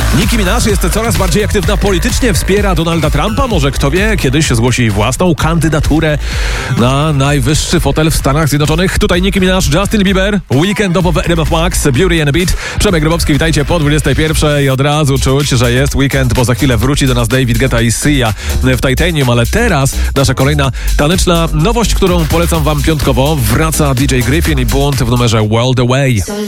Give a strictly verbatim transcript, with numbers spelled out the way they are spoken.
Nicki Minaj jest coraz bardziej aktywna politycznie, wspiera Donalda Trumpa. Może kto wie, kiedyś zgłosi własną kandydaturę na najwyższy fotel w Stanach Zjednoczonych. Tutaj Nicki Minaj, Justin Bieber, weekendowo w R M F Max, Beauty and a Beat. Przemek Grabowski, witajcie po dwudziestej pierwszej. Od razu czuć, że jest weekend, bo za chwilę wróci do nas David Guetta i Sia w Titanium, ale teraz nasza kolejna taneczna nowość, którą polecam wam piątkowo. Wraca D J Griffin i Bunt w numerze World Away.